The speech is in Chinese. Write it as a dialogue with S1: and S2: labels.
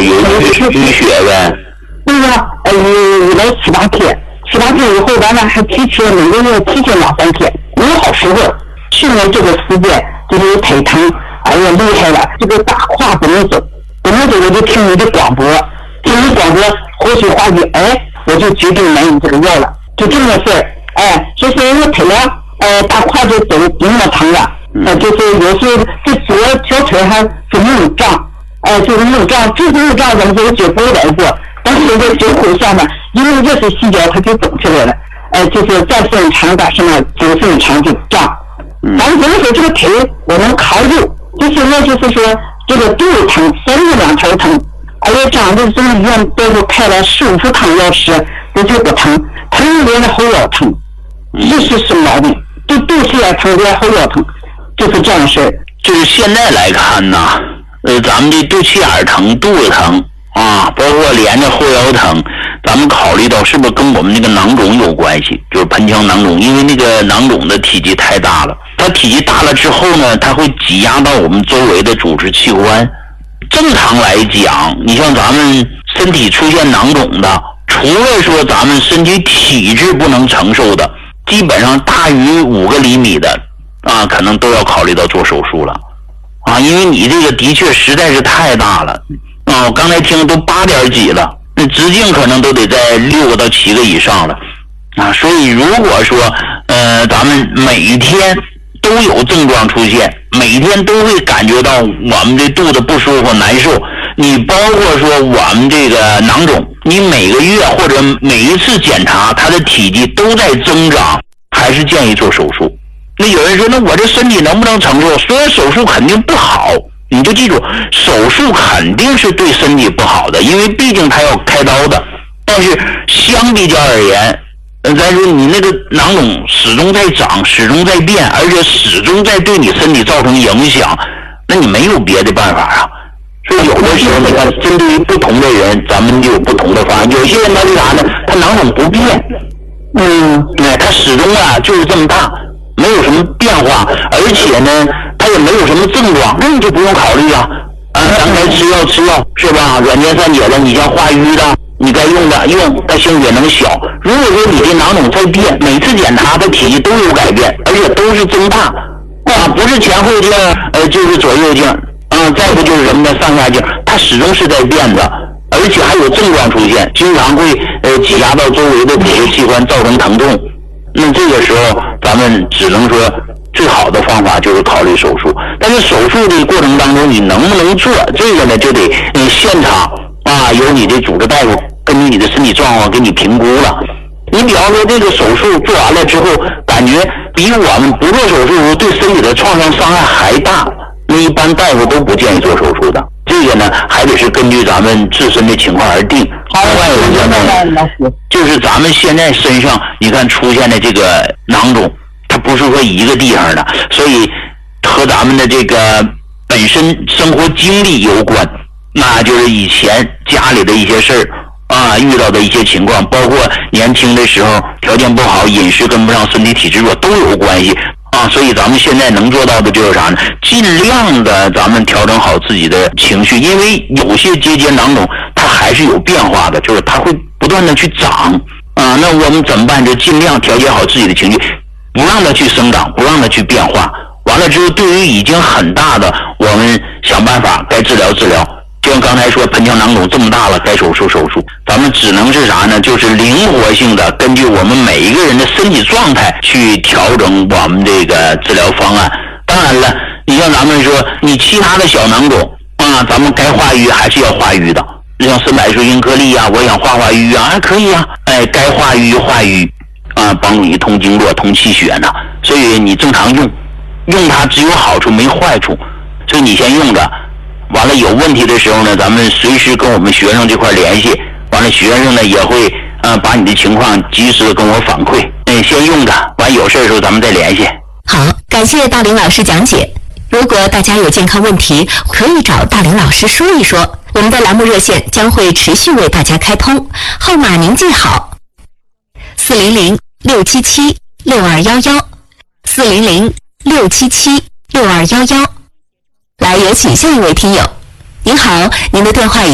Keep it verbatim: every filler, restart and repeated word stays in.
S1: 有淤淤血呗。
S2: 那个呃，有了七八天，七八天以后，完了还提前每个月提前两三天，没有好时候。去年这个时间就是腿疼，哎呀厉害了，这个大胯不能走，不能走，我就听你的广播，听你广播活血化瘀，哎，我就决定买你这个药了，就这么事儿。哎，所以说我腿了，呃，大胯就走不那么疼了，呃，就是有时候这左小腿还是硬胀，哎、呃，就是硬胀，就是硬胀，怎么说脚不来过，但是这脚口上呢，因为这是细脚，它就肿起来了，哎、呃，就是再分长的什么九分长就胀。咱们怎么说这个腿我能扛住，就是那就是说这个肚子疼，三日两头疼，哎呀，长的这个医院都是开了十五副汤药吃，这就不疼，疼连着后腰疼，这是什么毛病？就肚脐也疼，连后腰疼，就是这样的事儿。
S1: 就是现在来看呢，呃，咱们这肚脐眼疼、肚子疼啊，包括连着后腰疼，咱们考虑到是不是跟我们那个囊肿有关系？就是盆腔囊肿，因为那个囊肿的体积太大了，它体积大了之后呢，它会挤压到我们周围的组织器官。正常来讲，你像咱们身体出现囊肿的，除了说咱们身体体质不能承受的，基本上大于五个厘米的啊，可能都要考虑到做手术了啊，因为你这个的确实在是太大了啊，我刚才听都八点几了，那直径可能都得在六个到七个以上了啊，所以如果说呃咱们每天都有症状出现，每天都会感觉到我们这肚子不舒服难受，你包括说我们这个囊肿，你每个月或者每一次检查它的体积都在增长，还是建议做手术。那有人说，那我这身体能不能承受？虽然手术肯定不好，你就记住，手术肯定是对身体不好的，因为毕竟它要开刀的。但是相比较而言，呃，咱说你那个囊肿始终在长，始终在变，而且始终在对你身体造成影响，那你没有别的办法啊。所以有的时候你看，针对于不同的人，咱们就有不同的方案。有些人他是啥呢？他囊肿不变，嗯，哎，他始终啊就是这么大，没有什么变化，而且呢，他也没有什么症状，那你就不用考虑啊。啊，咱该吃药吃药是吧？软件散解的，你像化瘀的，你该用的用，它性也能小。如果说你这囊肿在变，每次检查它体积都有改变，而且都是增大，啊，不是前后镜，呃，就是左右镜，啊，再不就是什么的上下镜，它始终是在变的，而且还有症状出现，经常会呃挤压到周围的组织器官，造成疼痛。那这个时候，咱们只能说最好的方法就是考虑手术。但是手术的过程当中，你能不能做这个呢？就得你现场啊，由你的主治大夫根据你的身体状况给你评估了。你比方说这个手术做完了之后，感觉比我们不做手术对身体的创伤伤害还大，那一般大夫都不建议做手术的。这个呢，还得是根据咱们自身的情况而定。另外一个呢，就是咱们现在身上你看出现的这个囊肿，它不是说一个地方的，所以和咱们的这个本身生活经历有关，那就是以前家里的一些事儿啊，遇到的一些情况，包括年轻的时候条件不好，饮食跟不上，身体体质弱都有关系啊。所以咱们现在能做到的就是啥呢？尽量的咱们调整好自己的情绪，因为有些结节囊肿它还是有变化的，就是它会不断的去长啊。那我们怎么办？就尽量调节好自己的情绪，不让它去生长，不让它去变化。完了之后，对于已经很大的，我们想办法该治疗治疗。就像刚才说，盆腔囊肿这么大了，该手术手术。咱们只能是啥呢？就是灵活性的，根据我们每一个人的身体状态去调整我们这个治疗方案。当然了，你像咱们说，你其他的小囊肿啊，咱们该化瘀还是要化瘀的。像肾柏素英颗粒啊，我想化化瘀啊，还可以啊。哎，该化瘀化瘀啊，帮助你通经络、通气血呢。所以你正常用，用它只有好处没坏处，所以你先用着。完了有问题的时候呢，咱们随时跟我们学生这块联系，完了学生呢也会呃把你的情况及时的跟我反馈，嗯，先用着，完有事的时候咱们再联系。
S3: 好，感谢大林老师讲解。如果大家有健康问题，可以找大林老师说一说，我们的栏目热线将会持续为大家开通，号码您记好：四零零六七七六二幺幺，四零零六七七六二幺幺。来，有请下一位听友。您好，您的电话已